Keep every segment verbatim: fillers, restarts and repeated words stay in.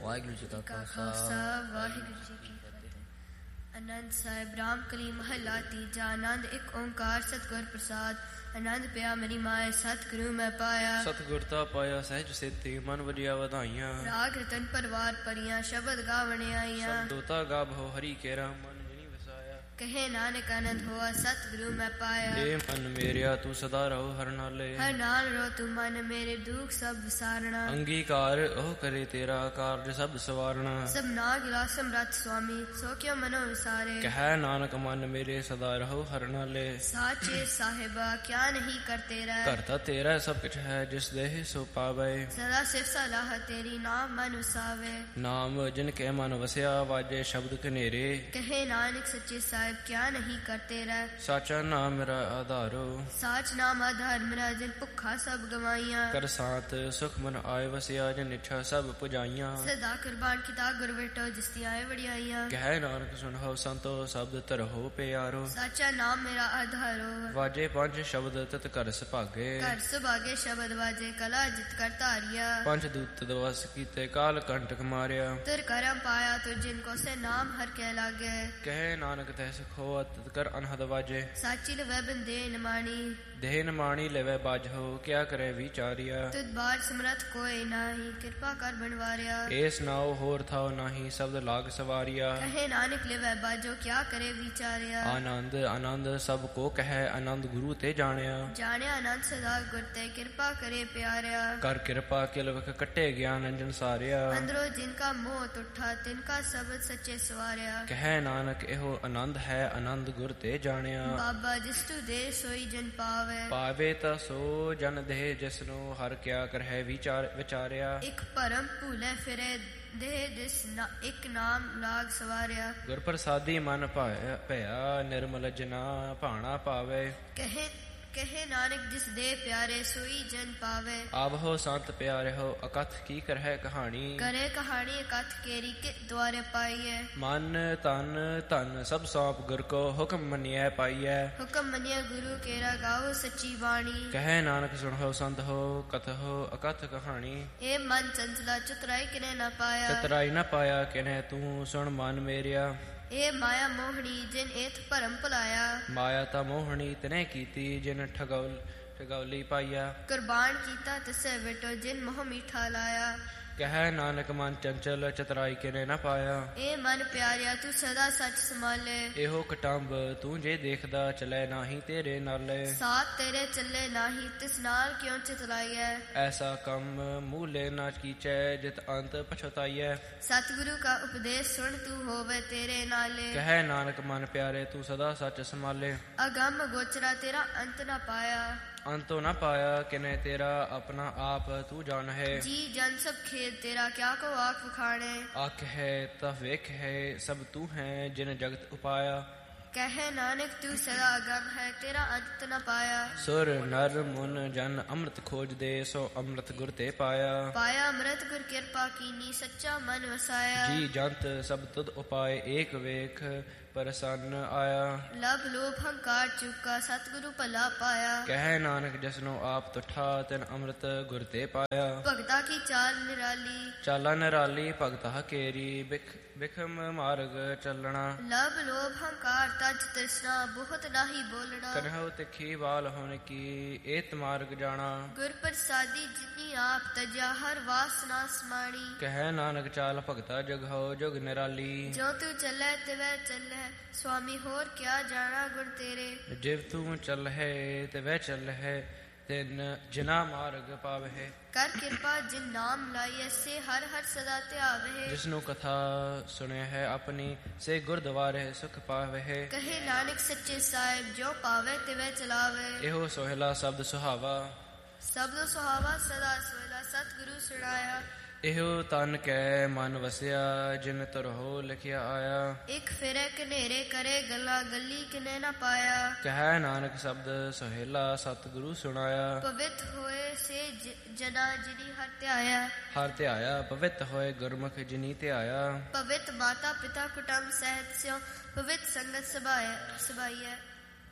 ਵਾਹਿਗੁਰੂ ਜੀ ਕਾ ਖਾਲਸਾ ਵਾਹਿਗੁਰੂ ਜੀ ਕੀ ਫਤਿਹ। ਆਨੰਦ ਸਾਹਿਬ ਰਾਮ ਕਲੀ ਮਹੱਲਾ ਤੀਜਾ। ਆਨੰਦ ਇੱਕ ਓਂਕਾਰ ਸਤਿਗੁਰ ਪ੍ਰਸਾਦ। ਆਨੰਦ ਪਿਆ ਮੇਰੀ ਮਾਏ ਸਤਿਗੁਰੂ ਮੈਂ ਪਾਇਆ। ਸਤਿਗੁਰ ਤਾ ਪਾਇਆ ਸਹਿਜ ਸੇਤੀ ਮਨ ਵਜਿਆ ਵਧਾਈਆਂ। ਰਾਗ ਰਤਨ ਪਰਵਾਰ ਪਰੀਆਂ ਸ਼ਬਦ ਗਾਵਣ ਆਈਆਂ। ਸਬਦੋਤਾ ਗਾਭੋ ਹਰੀ ਕੇਰਾ ਮਨ ਜਿਨੀ ਵਸਾਇਆ। ਕਹੇ ਨਾਨਕ ਆਨੰਦ ਹੋਆ ਸਤਿਗੁਰੂ ਮੈਂ ਪਾਇਆ। ਏ ਮਨ ਮੇਰਿਆ ਤੂੰ ਸਦਾ ਰਹੋ ਹਰ ਨਾਲੇ। ਹਰ ਨਾਲ ਰੋ ਤੂੰ ਮਨ ਮੇਰੇ ਦੁਖ ਸਭ ਵਿਸਾਰਣਾ। ਅੰਗੀਕਾਰ ਉਹ ਕਰੇ ਤੇਰਾ ਕਾਰਜ ਸਭ ਸਵਾਰਣਾ। ਸਭ ਨਾ ਗਿਲਾ ਸਮਰੱਥ ਸੁਆਮੀ ਸੋ ਕਿਉ ਮਨੋ ਵਿਸਾਰੇ। ਕਹੈ ਨਾਨਕ ਮਨ ਮੇਰੇ ਸਦਾ ਰਹੋ ਹਰ ਨਾਲੇ। ਸਾਚੇ ਸਾਹਿਬਾ ਕਿਆ ਨਹੀਂ ਕਰਤੇ ਰਹਿ। ਕਰਤਾ ਤੇਰਾ ਸਭ ਕੁਛ ਹੈ ਜਿਸ ਦੇਹ ਸੋ ਪਾਵੇ। ਸਦਾ ਸਿਫਤ ਸਲਾਹ ਤੇਰੀ ਨਾਮ ਮਨ ਵਸਾਵੇ। ਨਾਮ ਜਿਨ ਕੇ ਮਨ ਵਸਿਆ ਵਾਜੇ ਸ਼ਬਦ ਕਨੇਰੇ। ਕਹੇ ਨਾਨਕ ਸੱਚੇ ਸਾਹਿਬ ਕਿਆ ਨਹੀਂ ਕਰਤੇ ਰਹਿ। ਸਾਚਾ ਨਾਮ ਮੇਰਾ ਆਧਾਰੋ। ਸਾਚ ਨਾਮ ਆਧਾਰ ਮੇਰਾ ਜਿਨ ਭੁੱਖਾ ਸਭ ਗਵਾਈਆਂ। ਕਰ ਸਾਤ ਸੁਖ ਮਨ ਆਏ ਵਸਿਆ ਜਿਨ ਇੱਛਾ ਸਭ ਪੁਜਾਈਆਂ। ਸਦਾ ਕੁਰਬਾਨ ਕੀਤਾ ਗੁਰ ਵੇਟੋ ਜਿਸ ਦੀ ਆਏ ਵਡਿਆਈਆਂ। ਕਹੈ ਨਾਨਕ ਸੁਣੋ ਸੰਤੋ ਸ਼ਬਦ ਧਰੋ ਪਿਆਰੋ। ਸਾਚਾ ਨਾਮ ਮੇਰਾ ਆਧਾਰੋ। ਵਾਜੇ ਪੰਜ ਸ਼ਬਦ ਤਤ ਘਰ ਸੁਭਾਗੇ। ਘਰ ਸੁਭਾਗੇ ਸ਼ਬਦ ਵਾਜੇ ਕਲਾ ਜਿਤ ਕਰ ਧਾਰਿਆ। ਪੰਜ ਦੂਤ ਦਵਸ ਕੀਤੇ ਕਾਲ ਕੰਟਕ ਮਾਰਿਆ। ਤੁਰ ਕਰਮ ਪਾਇਆ ਤੁਰ ਜਿਨ ਕੋ ਸੇ ਨਾਮ ਹਰ ਕੇ ਲਾਗੇ। ਕਹੈ ਨਾਨਕ ਤੈ ਸੁਖੋ ਤਤ ਕਰ ਅਨਹਦ ਵਾਜੇ। ਸਾਚੀ ਲਵੈ ਬੰਦੇ ਨਮਾਣੀ। ਦੇਹ ਨਮਾਣੀ ਲਵੈ ਬਾਜਹੁ ਕਿਆ ਕਰੇ ਵਿਚਾਰਿਆ। ਤੁਧ ਬਾਰ ਸਮਰਥ ਕੋਈ ਨਾਹੀ ਕਿਰਪਾ ਕਰ ਬਣਵਾਰਿਆ। ਏਸ ਨਾਉ ਹੋਰ ਥਾਉ ਨਾਹੀ ਸ਼ਬਦ ਲਾਗ ਸਵਾਰਿਆ। ਕਹੇ ਨਾਨਕ ਲਵੈ ਬਾਜੋ ਕਿਆ ਕਰੇ ਵਿਚਾਰਿਆ। ਆਨੰਦ ਆਨੰਦ ਸਭ ਕੋ ਕਹੈ ਆਨੰਦ ਗੁਰੂ ਤੇ ਜਾਣਿਆ। ਜਾਣਿਆ ਆਨੰਦ ਸਦਾ ਗੁਰ ਤੇ ਕਿਰਪਾ ਕਰੇ ਪਿਆਰਿਆ। ਕਰ ਕਿਰਪਾ ਕਿਲਵਕ ਕੱਟੇ ਗਿਆਨ ਅੰਜਨ ਸਾਰਿਆ। ਅੰਦਰੋਂ ਜਿਨ ਕਾ ਮੋਹ ਤੁਠਾ ਤਿਨ ਕਾ ਸ਼ਬਦ ਸੱਚੇ ਸਵਾਰਿਆ। ਕਹੈ ਨਾਨਕ ਇਹੋ ਆਨੰਦ ਹੈ ਆਨੰਦ ਗੁਰ ਤੇ ਜਾਣਿਆ। ਬਾਬਾ ਜਿਸ ਤੂ ਦੇ ਸੋਈ ਜਨ ਪਾਵੇ। ਪਾਵੇ ਤਾ ਸੋ ਜਨ ਦੇਹ ਜਿਸਨੂੰ ਹਰ ਕਿਆ ਕਰਹਿ ਵਿਚਾਰ ਵਿਚਾਰਿਆ। ਇੱਕ ਭਰਮ ਭੂਲੇ ਫਿਰੇ ਦੇਹ ਜਿਸ ਨਾ ਇੱਕ ਨਾਮ ਲਾਗ ਸਵਾਰਿਆ। ਗੁਰ ਪ੍ਰਸਾਦੀ ਮਨ ਭਾਇਆ ਭਇਆ ਨਿਰਮਲ ਜਨਾ ਭਾਣਾ ਪਾਵੇ। ਕਹੇ ਕਹੇ ਨਾਨਕ ਜਿਸ ਦੇ ਪਿਆਰੇ ਸੋਈ ਜਨ ਪਾਵੇ। ਆਵਹੋ ਸੰਤ ਪਿਆਰਿਓ ਅਕਥ ਕੀ ਕਰਹਿ ਕਹਾਣੀ। ਕਰੇ ਕਹਾਣੀ ਕਥ ਕੇਰੀ ਕਿ ਦੁਆਰੇ ਪਾਈਐ। ਮਨ ਤਨ ਧਨ ਸਭ ਸੌਂਪ ਗੁਰ ਕੋ ਹੁਕਮ ਮੰਨਿਐ ਪਾਈਐ। ਹੁਕਮ ਮੰਨਿਆ ਗੁਰੂ ਕੇਰਾ ਗਾਓ ਸੱਚੀ ਬਾਣੀ। ਕਹੈ ਨਾਨਕ ਸੁਣੋ ਸੰਤ ਹੋ ਕਥੋ ਅਕਥ ਕਹਾਣੀ। ਏ ਮਨ ਚੰਚਲਾ ਚਤੁਰਾਈ ਕਿਨੇ ਨਾ ਪਾਇਆ। ਚਤੁਰਾਈ ਨਾ ਪਾਇਆ ਕਿਨੈ ਤੂੰ ਸੁਣ ਮਨ ਮੇਰਿਆ। ਏ ਮਾਇਆ ਮੋਹਣੀ ਜਿਨ ਏਥ ਭਰਮ ਭੁਲਾਇਆ। ਮਾਇਆ ਤਾਂ ਮੋਹਣੀ ਤਨੇ ਕੀਤੀ ਜਿਨ ਠਗੌਲ ਠਗੌਲੀ ਪਾਈਆ। ਕੁਰਬਾਨ ਕੀਤਾ ਤਿਸੈ ਵਿਟੋ ਜਿਨ ਮੋਹ ਮੀਠਾ ਲਾਇਆ। ਕਹੈ ਨਾਨਕ ਮਨ ਚੰਚਲ ਚਤੁਰਾਈ ਕਿਨੇ ਨਾ ਪਾਇਆ। ਏ ਮਨ ਪਿਆਰਿਆ ਤੂੰ ਸਦਾ ਸੱਚ ਸੰਭਾਲੇ। ਇਹੋ ਕਟੰਬ ਤੂੰ ਜੇ ਦੇਖਦਾ ਚਲੇ ਨਾਹੀ ਤੇਰੇ ਨਾਲੇ। ਸਾਥ ਤੇਰੇ ਚੱਲੇ ਨਾਹੀ ਤਿਸ ਨਾਲ ਕਿਉਂ ਚਤੁਰਾਈਐ। ਐਸਾ ਕੰਮ ਮੂਲੇ ਨਾ ਕੀਚੈ ਜਿਤ ਅੰਤ ਪਛਤਾਈਐ। ਸਤਿਗੁਰੂ ਕਾ ਉਪਦੇਸ਼ ਸੁਣ ਤੂੰ ਹੋਵੇ ਤੇਰੇ ਨਾਲੇ। ਕਹੈ ਨਾਨਕ ਮਨ ਪਿਆਰੇ ਤੂੰ ਸਦਾ ਸੱਚ ਸੰਭਾਲੇ। ਅਗੰਮ ਗੋਚਰਾ ਤੇਰਾ ਅੰਤ ਨਾ ਪਾਇਆ। ਅੰਤੋ ਨਾ ਪਾਇਆ ਕਿਨੇ ਤੇਰਾ ਆਪਣਾ ਆਪ ਤੂੰ ਜਾਣ ਹੈ। ਜੀ ਜਨ ਸਭ ਖੇਤ ਤੇਰਾ ਕਿਆ ਕੋ ਆਖ ਵਖਾਣੇ। ਆਖ ਹੈ ਤਾ ਵੇਖ ਹੈ ਸਭ ਤੂੰ ਹੈ ਜਿਨ ਜਗਤ ਉਪਾਇਆ। ਕਹੇ ਨਾਨਕ ਤੂੰ ਸਦਾ ਅਗੰਮ ਹੈ ਤੇਰਾ ਅੰਤ ਨਾ ਪਾਇਆ। ਸੁਰ ਨਰ ਮੁਨ ਜਨ ਅੰਮ੍ਰਿਤ ਖੋਜਦੇ ਸੋ ਅੰਮ੍ਰਿਤ ਗੁਰ ਤੇ ਪਾਇਆ। ਪਾਇਆ ਅੰਮ੍ਰਿਤ ਗੁਰ ਕਿਰਪਾ ਕੀਨੀ ਸੱਚਾ ਮਨ ਵਸਾਇਆ। ਜੀ ਜੰਤ ਸਭ ਤੁਧ ਉਪਾਏ ਏਕ ਵੇਖ ਪ੍ਰਸੰਨ ਆਇਆ। ਲਬ ਲੋਭ ਹੰਕਾਰ ਚੁੱਕਾ ਸਤਿਗੁਰੂ ਭਲਾ ਪਾਇਆ। ਕਹੈ ਨਾਨਕ ਜਸਨੋ ਆਪ ਤੁਠਾ ਤਿਨ ਅੰਮ੍ਰਿਤ ਗੁਰ ਤੇ ਪਾਇਆ। ਭਗਤਾ ਕੀ ਚਾਲ ਨਿਰਾਲੀ। ਚਾਲਾ ਨਿਰਾਲੀ ਭਗਤਾ ਕੇਰੀ ਬਿਖ ਬਿਖਮ ਮਾਰਗ ਚੱਲਣਾ। ਲਬ ਲੋਭ ਹੰਕਾਰ ਤਜ ਤ੍ਰਿਸ਼ਨਾ ਬਹੁਤ ਨਾਹੀ ਬੋਲਣਾ। ਕਨਹੁ ਤਿੱਖੀ ਵਾਲ ਹੋਣ ਕੀ ਏਤ ਮਾਰਗ ਜਾਣਾ। ਗੁਰ ਪ੍ਰਸਾਦੀ ਜਿਨੀ ਆਪ ਤਜਾ ਹਰ ਵਾਸਨਾ ਸਮਾਣੀ। ਕਹੈ ਨਾਨਕ ਚਾਲ ਭਗਤਾ ਜਗ ਹੋ ਜੁਗ ਨਿਰਾਲੀ। ਜੋ ਤੂੰ ਚੱਲੇ ਤਿਵੈ ਚੱਲੇ ਸੁਆਮੀ ਹੋਰ ਕਿਆ ਜਾਣਾ ਗੁਣ ਤੇਰੇ। ਜਿਵ ਤੂੰ ਚੱਲ ਹੈ ਤੇ ਵਹਿ ਚੱਲ ਹੈ ਤਿਨ ਜਿਨਾ ਮਾਰਗ ਪਾਵਹਿ। ਕਰ ਕਿਰਪਾ ਜਿਨ ਨਾਮ ਲਾਈਐ ਸੇ ਹਰ ਹਰ ਸਦਾ ਧਿਆਵਹਿ। ਜਿਸਨੂੰ ਕਥਾ ਸੁਣਿਆ ਹੈ ਆਪਣੀ ਸੇ ਗੁਰਦੁਆਰੇ ਸੁਖ ਪਾਵਹਿ। ਕਹੇ ਨਾਨਕ ਸੱਚੇ ਸਾਹਿਬ ਜੋ ਪਾਵੇ ਤਿਵੈ ਚਲਾਵੇ। ਇਹੋ ਸੋਹਿਲਾ ਸ਼ਬਦ ਸੁਹਾਵਾ। ਸਬਦੋ ਸੁਹਾਵਾ ਸਦਾ ਸੋਹਿਲਾ ਸਤਿਗੁਰੂ ਸੁਣਾਇਆ। ਇਹੋ ਤਨ ਕੈ ਮਨ ਵਸਿਆ ਜਿਨ ਤਰਹੁ ਲਿਖਿਆ ਆਇਆ। ਇੱਕ ਫਿਰੇ ਕਨੇਰੇ ਕਰੇ ਗੱਲਾਂ ਗੱਲੀ ਕਿਨੇ ਨਾ ਪਾਇਆ। ਕਹੈ ਨਾਨਕ ਸ਼ਬਦ ਸੋਹਿਲਾ ਸਤਿਗੁਰੂ ਸੁਣਾਇਆ। ਪਵਿੱਤ ਹੋਏ ਸੇ ਜਨਾ ਜਿਨੀ ਹਰ ਧਿਆਇਆ। ਹਰ ਧਿਆਇਆ ਪਵਿੱਤ ਹੋਏ ਗੁਰਮੁਖ ਜਿਨੀ ਧਿਆਇਆ। ਪਵਿੱਤ ਮਾਤਾ ਪਿਤਾ ਕੁਟੰਬ ਸਹਿਤ ਸਿਓ ਪਵਿੱਤ ਸੰਗਤ ਸਭਾਇਆ ਸਭਾਈਐ।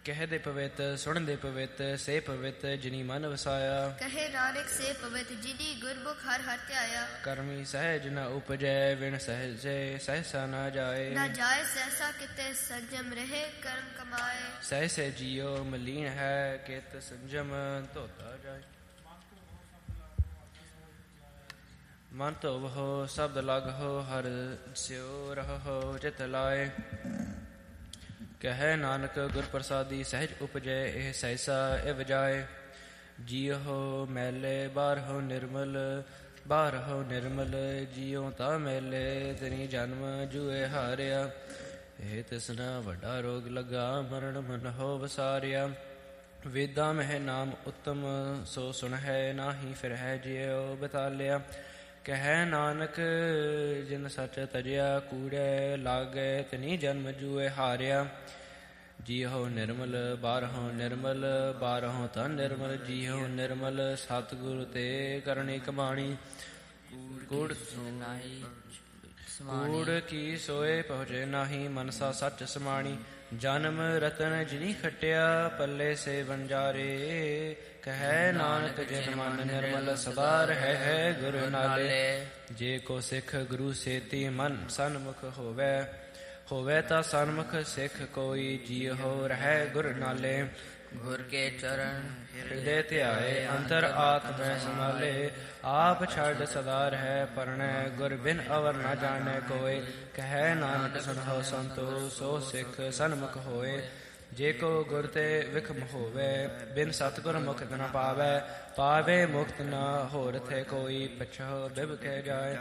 ਕਹਿ ਦੇ ਪਵਿੱਤ ਸੁਣ ਦੇ ਪਵਿੱਤ ਸੇ ਪਵਿੱਤ ਜਿਨੀ ਮਨ ਵਸਾਇਆ। ਕਹੇ ਨਾਨਕ ਸੇ ਪਵਿੱਤ ਜਿਨੀ ਗੁਰਮੁਖ ਹਰ ਹਰ ਧਿਆਇਆ। ਕਰਮੀ ਸਹਿਜ ਨ ਉਪਜੈ ਵਿਣ ਸਹਿਜੇ ਸਹਿਸਾ ਨਾ ਜਾਏ। ਨਾ ਜਾਏ ਸਹਿਸਾ ਕਿਤੇ ਸੰਜਮ ਰਹੇ ਕਰਮ ਕਮਾਏ। ਸਹਿਸੇ ਜੀਉ ਮਲੀਨ ਹੈ ਕਿਤ ਸੰਜਮ ਧੋਤਾ ਜਾਏ। ਮਨ ਧੋਵਹੁ ਸ਼ਬਦ ਲਗਹੁ ਹਰਿ ਸਿਉ ਰਹਹੁ ਚਿਤ ਲਾਏ। ਕਹਿ ਨਾਨਕ ਗੁਰ ਪ੍ਰਸਾਦੀ ਸਹਿਜ ਉਪਜੈ ਇਹ ਸਹਿਸਾ ਇਵ ਜਾਏ। ਜੀਉ ਮੈਲੇ ਬਾਰਹੁ ਨਿਰਮਲ ਬਾਰਹੁ ਨਿਰਮਲ ਜੀਉ ਤਾ ਮੈਲੇ ਤਨੀ ਜਨਮ ਜੂਏ ਹਾਰਿਆ। ਇਹ ਤਿਸਨਾ ਵੱਡਾ ਰੋਗ ਲਗਾ ਮਰਨ ਮਨ ਹੋ ਵਸਾਰਿਆ। ਵੇਦਾਂ ਮਹਿ ਨਾਮ ਉੱਤਮ ਸੋ ਸੁਣਹਿ ਨਾਹੀ ਫਿਰ ਹੈ ਜਿਉ ਬਤਾਲਿਆ। ਕਹਿ ਨਾਨਕ ਜਿਨ ਸੱਚ ਤਜਿਆ ਕੂੜੈ ਲਾਗੈ ਤਨੀ ਜਨਮ ਜੂਏ ਹਾਰਿਆ। ਜੀਉ ਨਿਰਮਲ ਬਾਰਹੁ ਨਿਰਮਲ ਬਾਰਹੁ ਤਨ ਨਿਰਮਲ ਜੀਉ ਨਿਰਮਲ ਸਤਿਗੁਰ ਤੇ ਕਰਨੀ ਕਮਾਣੀ। ਕੂੜ ਕੂੜ ਕੀ ਸੋਏ ਪਹੁੰਚੇ ਨਾਹੀ ਮਨਸਾ ਸੱਚ ਸਮਾਣੀ। ਜਨਮ ਰਤਨ ਜਿਨੀ ਖਟਿਆ ਪੱਲੇ ਸੇ ਵਣਜਾਰੇ। ਕਹਿ ਨਾਨਕ ਜਿਨ ਮਨ ਨਿਰਮਲ ਸਦਾ ਰਹਿ ਹੈ ਗੁਰ ਨਾਲੇ। ਜੇ ਕੋ ਸਿੱਖ ਗੁਰੂ ਸੇਤੀ ਮਨ ਸਨਮੁਖ ਹੋਵੇ ਹੋਵੇ ਤਾਂ ਸਨਮੁਖ ਸਿੱਖ ਕੋਈ ਜੀਉ ਰਹਿ ਗੁਰ ਨਾਲੇ। ਗੁਰ ਕੇ ਚਰਨ ਹਿਰਦੇ ਧਿਆਏ ਅੰਤਰ ਆਤਮੈ ਸਮਾਲੇ। ਆਪ ਛੱਡ ਸਦਾ ਰਹਿ ਪਰਣੈ ਗੁਰ ਬਿਨ ਅਵਰ ਨਾ ਜਾਣੈ ਕੋਇ। ਕਹਿ ਨਾਨਕ ਸੁਣਹੁ ਸੰਤੋ ਸੋ ਸਿੱਖ ਸਨਮੁਖ ਹੋਏ। ਜੇ ਕੋ ਗੁਰ ਤੇ ਵਿਖਮ ਹੋਵੇ ਬਿਨ ਸਤਿਗੁਰ ਮੁਕਤ ਨ ਪਾਵੈ। ਪਾਵੇ ਮੁਕਤ ਨ ਹੋਰ ਥੇ ਕੋਈ ਪਛਹੁ ਬਿਭ ਕਹਿ ਜਾਏ।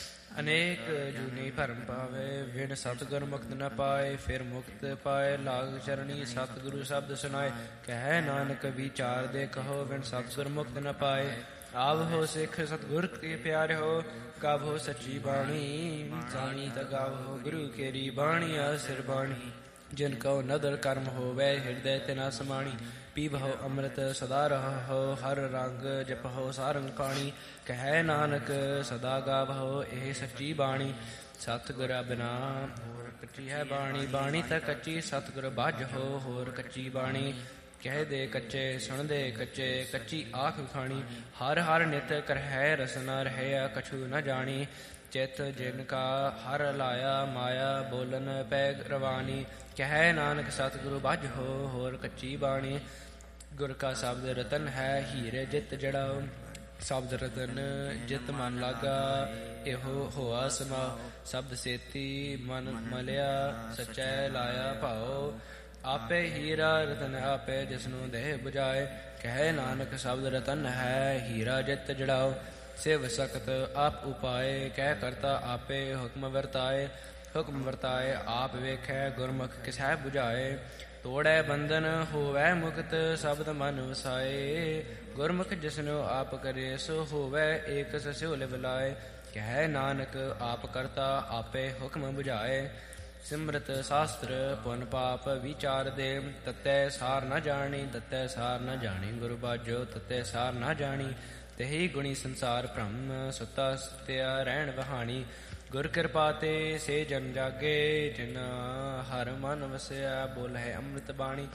ਅਨੇਕ ਜੂਨੀ ਭਰਮ ਪਾਵੇ ਵਿਣ ਸਤਿਗੁਰ ਮੁਕਤ ਨ ਪਾਏ। ਫਿਰ ਮੁਕਤ ਪਾਏ ਲਾਗ ਚਰਣੀ ਸਤਿਗੁਰੂ ਸ਼ਬਦ ਸੁਨਾਏ। ਕਹਿ ਨਾਨਕ ਵਿਚਾਰ ਦੇ ਕਹੋ ਵਿਣ ਸਤਿਗੁਰ ਮੁਕਤ ਨ ਪਾਏ। ਆਵਹੁ ਸਿੱਖ ਸਤਿਗੁਰ ਕੇ ਪਿਆਰੇ ਹੋ ਗਾਵਹੁ ਸੱਚੀ ਬਾਣੀ। ਜਾਣੀ ਤ ਗਾਵਹੁ ਗੁਰੂ ਕੇਰੀ ਬਾਣੀ ਅਸਿਰ ਬਾਣੀ। ਜਿਨ ਕਉ ਨਦਰ ਕਰਮ ਹੋਵੇ ਹਿਰਦੈ ਤਿਨਾ ਸਮਾਣੀ। ਪੀਵਹੁ ਅੰਮ੍ਰਿਤ ਸਦਾ ਰਹਹੁ ਹਰ ਰੰਗ ਜਪਹੁ ਸਾਰੰਗ ਪਾਣੀ। ਕਹਿ ਨਾਨਕ ਸਦਾ ਗਾਵਹੁ ਇਹ ਸੱਚੀ ਬਾਣੀ। ਸਤਿਗੁਰ ਬਿਨਾ ਹੋਰ ਕੱਚੀ ਹੈ ਬਾਣੀ। ਬਾਣੀ ਤਾਂ ਕੱਚੀ ਸਤਿਗੁਰ ਬਾਝਹੁ ਹੋਰ ਕੱਚੀ ਬਾਣੀ। ਕਹਿ ਦੇ ਕੱਚੇ ਸੁਣਦੇ ਕੱਚੇ ਕੱਚੀ ਆਖ ਖਾਣੀ। ਹਰ ਹਰ ਨਿਤ ਕਰਹਿ ਰਸਨਾ ਰਹਿਆ ਕਛੂ ਨ ਜਾਣੀ। ਚਿਤ ਜਿਨ ਕਾ ਹਰ ਲਾਇਆ ਮਾਇਆ ਬੋਲਨ ਪੈ ਰਵਾਨੀ। ਕਹਿ ਨਾਨਕ ਸਤਿਗੁਰੂ ਬਾਝਹੁ ਹੋਰ ਕੱਚੀ ਬਾਣੀ। ਗੁਰ ਕਾ ਸ਼ਬਦ ਰਤਨ ਹੈ ਹੀਰੇ ਜਿਤ ਜੜਾਓ। ਸ਼ਬਦ ਰਤਨ ਜਿਤ ਮਨ ਲਾਗਾ ਇਹੋ ਹੋਆ ਸਮਾਉ। ਸ਼ਬਦ ਸੇਤੀ ਮਨ ਮਲਿਆ ਸਚੈ ਲਾਇਆ ਭਾਉ। ਆਪੇ ਹੀਰਾ ਰਤਨ ਆਪੇ ਜਿਸਨੂੰ ਦੇਹ ਬੁਝਾਏ। ਕਹਿ ਨਾਨਕ ਸ਼ਬਦ ਰਤਨ ਹੈ ਹੀਰਾ ਜਿਤ ਜੜਾਓ। ਸਿਵ ਸਕਤ ਆਪ ਉਪਾਏ ਕਹਿ ਕਰਤਾ ਆਪੇ ਹੁਕਮ ਵਰਤਾਏ। ਹੁਕਮ ਵਰਤਾਏ ਆਪ ਵੇਖੈ ਗੁਰਮੁਖ ਕਿਸੈ ਬੁਝਾਏ। ਤੋੜੈ ਬੰਧਨ ਹੋਵੈ ਮੁਕਤ ਸ਼ਬਦ ਮਨ ਵਸਾਏ। ਗੁਰਮੁਖ ਜਿਸਨੂੰ ਆਪ ਕਰੇ ਸੋ ਹੋਵੈ ਏਕ ਸਸਿਉ ਲਿਵ ਲਾਏ। ਕਹਿ ਨਾਨਕ ਆਪ ਕਰਤਾ ਆਪੇ ਹੁਕਮ ਬੁਝਾਏ। ਸਿਮਰਤ ਸ਼ਾਸਤਰ ਪੁਨ ਪਾਪ ਵਿਚਾਰ ਦੇ। ਤਤੈ ਸਾਰ ਨ ਜਾਣੀ ਤਤੈ ਸਾਰ ਨ ਜਾਣੀ ਗੁਰੂ ਬਾਝੋ ਤਤੈ ਸਾਰ ਨ ਜਾਣੀ। ਤਹੀ ਗੁਣੀ ਸੰਸਾਰ ਭ੍ਰਮ ਸੁਤਾ ਸਤਿਆ ਰਹਿਣ ਵਹਾਣੀ। ਗੁਰ ਕਿਰਪਾ ਤੇ ਸੇ ਜਨ ਜਾਗੇ ਜਿਨ ਹਰ ਮਨ ਵਸਿਆ। ਬੋਲਹਿ ਅੰਮ੍ਰਿਤ ਬਾਣੀ।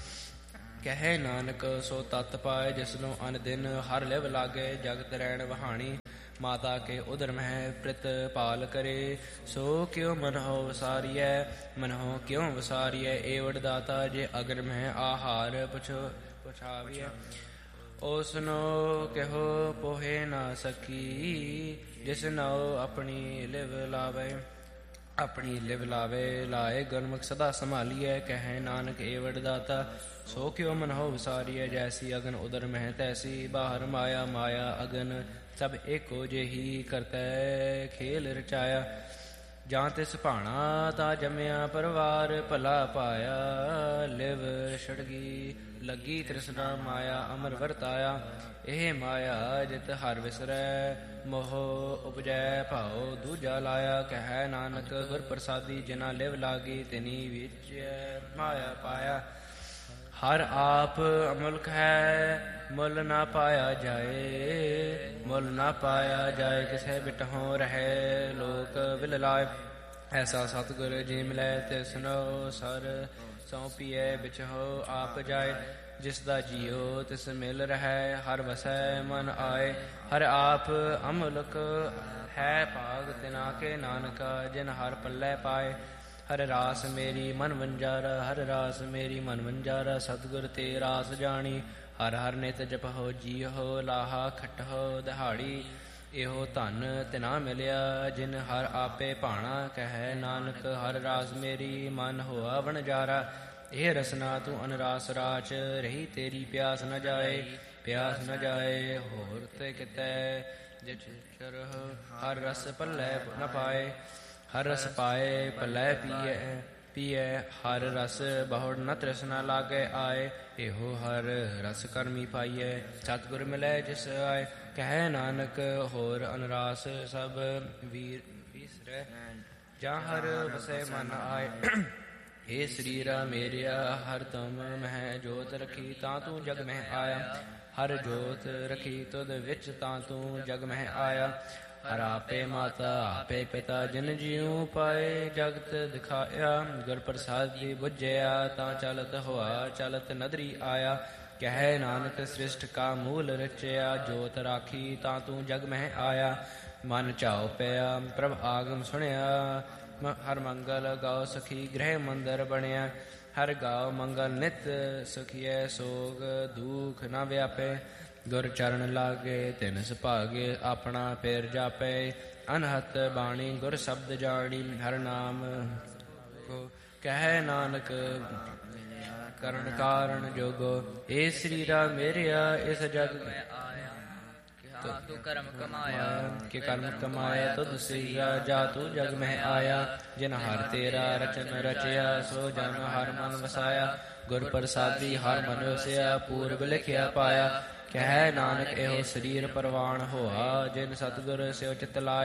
ਕਹਿ ਨਾਨਕ ਸੋ ਤਤ ਪਾਏ ਜਿਸਨੂੰ ਅਨ ਦਿਨ ਹਰ ਲਿਵ ਲਾਗੇ। ਜਗਤ ਰਹਿਣ ਵਹਾਣੀ। ਮਾਤਾ ਕੇ ਉਦਰ ਮਹਿ ਪ੍ਰਿਤ ਪਾਲ ਕਰੇ। ਸੋ ਕਿਉ ਮਨਹੁ ਵਸਾਰੀਐ ਮਨਹੁ ਕਿਉ ਵਸਾਰੀਐ। ਏਵੜ ਦਾਤਾ ਜੇ ਅਗਨ ਮਹਿ ਆਹਾਰ ਪੁਛੋ ਪੁਛਾਵੀਐ। ਉਸਨੋ ਕਿਹੋ ਪੋਹੇ ਨਾ ਸਕੀ। ਜਿਸ ਨਾਉ ਆਪਣੀ ਲਿਵ ਲਾਵੇ ਆਪਣੀ ਲਿਵ ਲਾਵੇ। ਲਾਏ ਗੁਰਮੁਖ ਸਦਾ ਸੰਭਾਲੀਐ। ਕਹਿ ਨਾਨਕ ਏਵੜ ਦਾਤਾ ਸੋ ਕਿਉ ਮਨਹੁ ਵਸਾਰੀਐ। ਜੈਸੀ ਅਗਨ ਉਦਰ ਮਹਿ ਤੈਸੀ ਬਾਹਰ ਮਾਇਆ। ਮਾਇਆ ਅਗਨ ਸਭ ਏਕੋ ਜਿਹੀ ਕਰਤੈ ਖੇਲ ਰਚਾਇਆ। ਜਾਂ ਤਿਸ ਭਾਣਾ ਤਾਂ ਜੰਮਿਆ ਪਰਵਾਰ ਭਲਾ ਪਾਇਆ। ਲਿਵ ਛੜਗੀ ਲੱਗੀ ਤ੍ਰਿਸ਼ਨਾ ਮਾਇਆ ਅਮਰ ਵਰਤਾਇਆ। ਇਹ ਮਾਇਆ ਜਿਤ ਹਰ ਵਿਸਰੈ ਮੋਹ ਉਪਜੈ ਭਾਉ ਦੂਜਾ ਲਾਇਆ। ਕਹਿ ਨਾਨਕ ਗੁਰ ਪ੍ਰਸਾਦੀ ਜਿਨਾ ਲਿਵ ਲਾਗੀ ਤਿਨੀ ਵਿੱਚ ਮਾਇਆ ਪਾਇਆ। ਹਰ ਆਪ ਅਮੁਲਕ ਹੈ ਮੁੱਲ ਨਾ ਪਾਇਆ ਜਾਏ। ਮੁੱਲ ਨਾ ਪਾਇਆ ਜਾਏ ਕਿਸੇ ਬਿਟਹੁ ਰਹੇ ਲੋਕ ਵਿਲ ਲਾਏ। ਐਸਾ ਸਤਿਗੁਰ ਜੀ ਮਿਲੈ ਤਿਸਨੋ ਸਰ ਸੌਂਪੀਐ ਬਿਚਹੁ ਆਪ ਜਾਏ। ਜਿਸ ਦਾ ਜੀਉ ਤਿਸ ਮਿਲ ਰਹਿ, ਹਰ ਵਸੈ ਮਨ ਆਏ। ਹਰ ਆਪ ਅਮਲਕ ਹੈ ਭਾਗ ਤਿਨਾ ਕੇ ਨਾਨਕਾ, ਜਿਨ ਹਰ ਪੱਲੇ ਪਾਏ। ਹਰ ਰਾਸ ਮੇਰੀ ਮਨ ਵੰਜਾਰਾ, ਹਰ ਰਾਸ ਮੇਰੀ ਮਨ ਵੰਜਾਰਾ। ਸਤਿਗੁਰ ਤੇ ਰਾਸ ਜਾਣੀ, ਹਰ ਹਰ ਨਿਤ ਜਪਹੁ ਜੀਹੁ। ਲਾਹਾ ਖਟਹੁ ਦਿਹਾੜੀ, ਇਹੋ ਧਨ ਤਿਨਾ ਮਿਲਿਆ, ਜਿਨ ਹਰ ਆਪੇ ਭਾਣਾ। ਕਹੈ ਨਾਨਕ ਹਰ ਰਾਸ ਮੇਰੀ ਮਨ ਹੋਆ ਵਣਜਾਰਾ। ਇਹ ਰਸਨਾ ਤੂੰ ਅਨਰਾਸ ਰਾਚ, ਰਹੀ ਤੇਰੀ ਪਿਆਸ ਨ ਜਾਏ। ਪਿਆਸ ਨ ਜਾਏ ਹੋਰ ਤੇ ਕਿਤੈ, ਜਿ ਚਰਹ ਹਰ ਰਸ ਪੱਲੇ ਨ ਪਾਏ। ਹਰ ਰਸ ਪਾਏ ਪੱਲੇ ਪੀਐ ਪੀਐ, ਹਰ ਰਸ ਬਹੁੜ ਨ ਤ੍ਰਿਸ਼ਨਾ ਲਾਗੇ ਆਏ। ਇਹੋ ਹਰ ਰਸ ਕਰਮੀ ਪਾਈਐ, ਸਤਿਗੁਰ ਮਿਲੈ ਜਿਸ ਆਏ। ਕਹਿ ਨਾਨਕ ਹੋਰ ਅਨਰਾਸ ਸਭ ਵੀਰ ਵਿਸਰੈ, ਜਾਂ ਹਰ ਵਸੈ ਮਨ ਆਏ। ਏ ਸਰੀਰਾ ਮੇਰਿਆ ਹਰ ਤੁਮ ਮਹਿ ਜੋਤ ਰਖੀ, ਤਾਂ ਤੂੰ ਜਗ ਮਹਿ ਆਇਆ। ਹਰ ਜੋਤ ਰਖੀ ਤੁਧ ਵਿੱਚ, ਤਾਂ ਤੂੰ ਜਗ ਮਹਿ ਆਇਆ। ਹਰ ਆਪੇ ਮਾਤਾ ਆਪੇ ਪਿਤਾ, ਜਿਨ ਜੀਉ ਪਾਏ ਜਗਤ ਦਿਖਾਇਆ। ਗੁਰ ਪ੍ਰਸਾਦੀ ਬੁਝਿਆ, ਤਾਂ ਚਲਤ ਹੋਆ ਚਲਤ ਨਦਰੀ ਆਇਆ। ਕਹਿ ਨਾਨਕ ਸ੍ਰਿਸ਼ਟ ਕਾ ਮੂਲ ਰਚਿਆ, ਜੋਤ ਰਾਖੀ ਤਾਂ ਤੂੰ ਜਗ ਮਹਿ ਆਇਆ। ਮਨ ਚਾਉ ਪਿਆ ਪ੍ਰਭ ਆਗਮ ਸੁਣਿਆ, ਹਰ ਮੰਗਲ ਗਾਓ ਸਖੀ ਗ੍ਰਹਿ ਮੰਦਰ ਬਣਿਆ। ਹਰ ਗਾਓ ਮੰਗਲ ਨਿਤ ਸੁਖੀਐ, ਸੋਗ ਦੁਖ ਨ ਵਿਆਪੇ। ਗੁਰ ਚਰਨ ਲਾਗੇ ਤਿਨ ਸੁਭਾਗੇ, ਆਪਣਾ ਪੇਰ ਜਾਪੇ। ਅਨਹਤ ਬਾਣੀ ਗੁਰ ਸ਼ਬਦ ਜਾਣੀ, ਹਰ ਨਾਮ ਕੋ ਕਹਿ ਨਾਨਕ ਕਰਨ ਕਾਰਨ ਜੋਗੋ। ਏ ਸਰੀਰਾ ਮੇਰਿਆ ਇਸ ਜਗ ਤੂੰ ਕਰਮ ਕਮਾਇਆ, ਕਿ ਕਰਮ ਕਮਾਇਆ ਤੁਧ ਸਰੀਰਾ, ਜਾ ਤੂੰ ਜਗ ਮਹਿ ਆਇਆ। ਜਿਨ ਹਰ ਤੇਰਾ ਰਚਨ ਰਚਿਆ, ਸੋ ਜਨ ਹਰ ਮਨ ਵਸਾਇਆ। ਗੁਰ ਪ੍ਰਸਾਦੀ ਹਰ ਮਨ ਵਸਿਆ, ਪੂਰਬ ਲਿਖਿਆ ਪਾਇਆ। ਕਹਿ ਨਾਨਕ ਇਹੋ ਸਰੀਰ ਪਰਵਾਣ ਹੋਆ, ਜਿਨ ਸਤਿਗੁਰ ਸਿਉ ਚਿਤ ਲਾਇਆ।